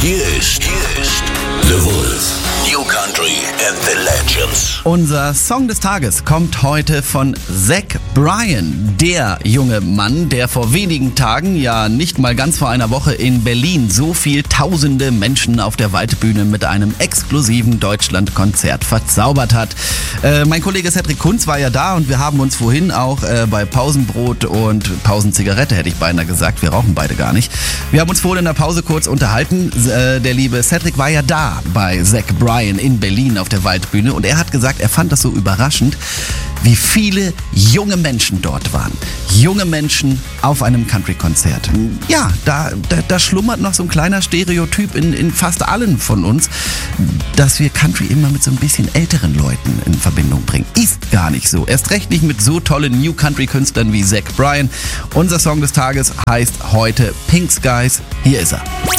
Hier ist The Wolf. New Country and the Legends. Unser Song des Tages kommt heute von Zach Bryan, der junge Mann, der vor wenigen Tagen, ja nicht mal ganz vor einer Woche in Berlin so viel tausende Menschen auf der Waldbühne mit einem exklusiven Deutschlandkonzert verzaubert hat. Mein Kollege Cedric Kunz war ja da und wir haben uns vorhin auch bei Pausenbrot und Pausenzigarette, hätte ich beinahe gesagt, wir rauchen beide gar nicht. Wir haben uns vorhin in der Pause kurz unterhalten. Der liebe Cedric war ja da bei Zach Bryan in Berlin auf der Waldbühne und er hat gesagt, er fand das so überraschend, wie viele junge Menschen dort waren. Junge Menschen auf einem Country-Konzert. Ja, da schlummert noch so ein kleiner Stereotyp in fast allen von uns, dass wir Country immer mit so ein bisschen älteren Leuten in Verbindung bringen. Ist gar nicht so. Erst recht nicht mit so tollen New Country-Künstlern wie Zach Bryan. Unser Song des Tages heißt heute Pink Skies. Hier ist er.